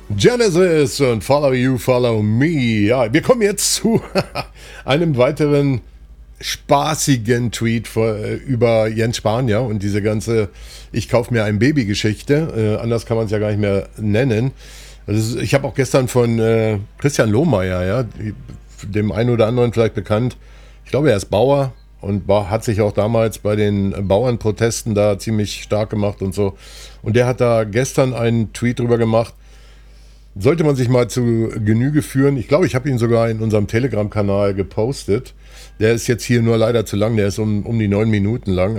Genesis und Follow You, Follow Me. Ja, wir kommen jetzt zu einem weiteren spaßigen Tweet über Jens Spahn, und diese ganze Ich kauf mir ein Baby-Geschichte. Anders kann man es ja gar nicht mehr nennen. Ich habe auch gestern von Christian Lohmeier, dem einen oder anderen vielleicht bekannt. Ich glaube, er ist Bauer und hat sich auch damals bei den Bauernprotesten da ziemlich stark gemacht und so. Und der hat da gestern einen Tweet drüber gemacht. Sollte man sich mal zu Genüge führen. Ich glaube, ich habe ihn sogar in unserem Telegram-Kanal gepostet. Der ist jetzt hier nur leider zu lang. Der ist um die 9 Minuten lang.